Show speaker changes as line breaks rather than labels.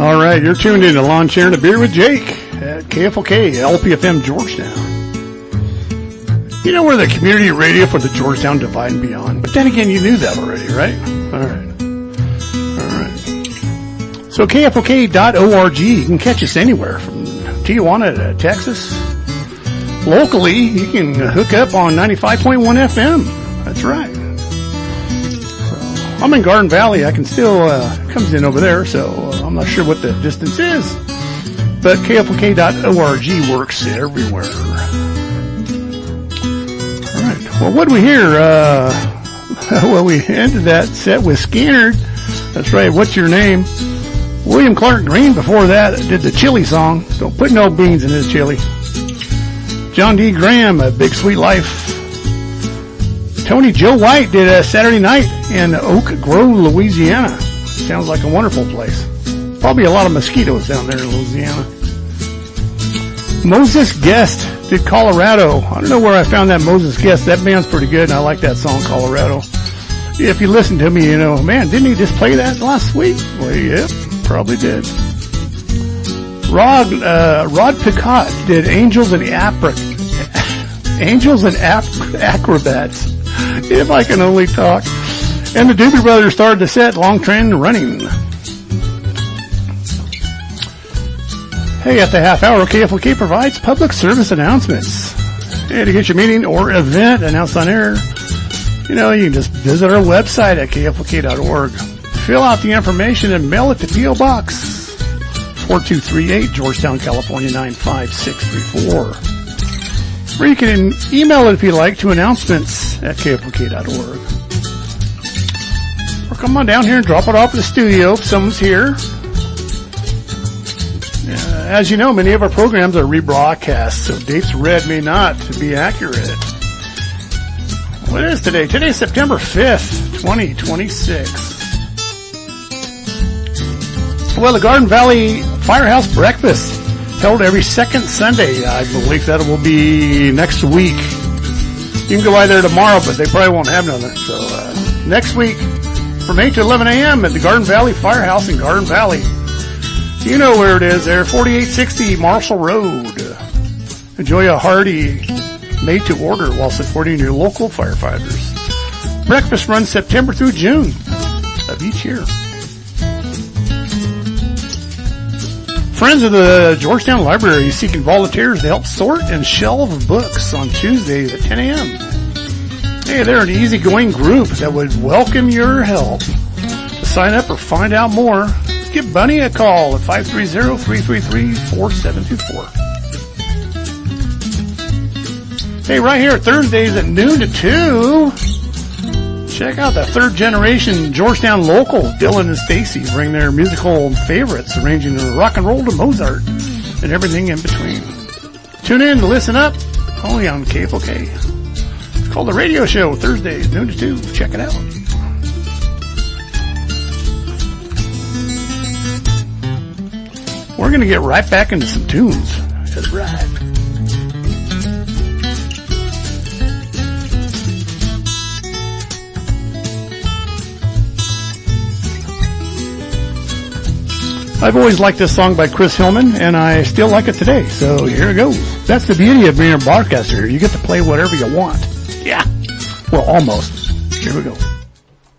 All right, you're tuned in to Lawn Chair and a Beer with Jake at KFOK, LPFM, Georgetown. You know, we're the community radio for the Georgetown Divide and Beyond. But then again, you knew that already, right? All right. So KFOK.org, you can catch us anywhere from Tijuana to Texas. Locally, you can hook up on 95.1 FM. That's right. I'm in Garden Valley. I can still, comes in over there, so I'm not sure what the distance is. But KFOK.org works everywhere. All right. Well, what do we hear? Well, we ended that set with Skynyrd. That's right. What's your name? William Clark Green before that did the chili song. Don't put no beans in his chili. John D. Graham, A Big Sweet Life. Tony Joe White did a Saturday Night in Oak Grove, Louisiana. Sounds like a wonderful place. Probably a lot of mosquitoes down there in Louisiana. Moses Guest did Colorado. I don't know where I found that Moses Guest. That band's pretty good, and I like that song, Colorado. If you listen to me, you know, man, didn't he just play that last week? Well, yep, probably did. Rod Picott did Angels and Acrobats. If I can only talk. And the Doobie Brothers started the set, Long Train Running. Hey, at the half hour, KFOK provides public service announcements. Hey, to get your meeting or event announced on air, you know, you can just visit our website at KFOK.org. Fill out the information and mail it to P.O. Box 4238, Georgetown, California 95634. Or you can email it if you like to announcements at KFOK.org. Or come on down here and drop it off at the studio if someone's here. As you know, many of our programs are rebroadcast, so dates read may not be accurate. What is today? Today's September 5th, 2026. Well, the Garden Valley Firehouse Breakfast held every second Sunday. I believe that will be next week. You can go by there tomorrow, but they probably won't have nothing. So next week from 8 to 11 a.m. at the Garden Valley Firehouse in Garden Valley. You know where it is there, 4860 Marshall Road. Enjoy a hearty made-to-order while supporting your local firefighters. Breakfast runs September through June of each year. Friends of the Georgetown Library seeking volunteers to help sort and shelve books on Tuesdays at 10 a.m. Hey, they're an easygoing group that would welcome your help. To sign up or find out more, give Bunny a call at 530-333-4724. Hey, right here Thursdays at noon to 2. Check out the third generation Georgetown local, Dylan and Stacy, bring their musical favorites, ranging from rock and roll to Mozart and everything in between. Tune in to listen up, only on KFOK. It's called The Radio Show, Thursdays, noon to 2. Check it out. We're going to get right back into some tunes. That's right. I've always liked this song by Chris Hillman, and I still like it today. So here it goes. That's the beauty of being a broadcaster. You get to play whatever you want. Yeah. Well, almost. Here we go.